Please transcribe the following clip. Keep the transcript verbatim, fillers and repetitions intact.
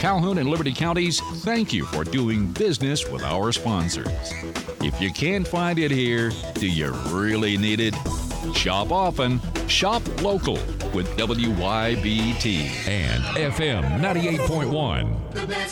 Calhoun and Liberty counties, thank you for doing business with our sponsors. If you can't find it here, do you really need it? Shop often, shop local with W Y B T and F M ninety-eight point one. The best